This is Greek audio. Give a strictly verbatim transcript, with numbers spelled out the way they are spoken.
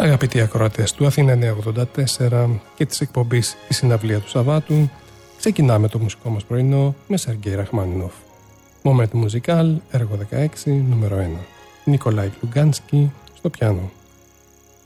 Αγαπητοί ακροατές του Αθήνα εννιακόσια ογδόντα τέσσερα και της εκπομπής «Η Συναυλία του Σαββάτου», ξεκινάμε το μουσικό μας πρωινό με Σεργέη Ραχμάνινοφ. Moment Musical, έργο δεκαέξι, νούμερο ένα. Νικολάη Λουγκάνσκι στο πιάνο.